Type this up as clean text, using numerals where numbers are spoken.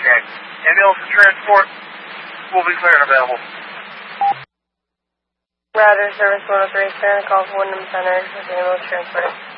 Okay. Ambulance and transport will be clear and available. Roger, service 103, clear and call for Wyndham Center with ambulance transport.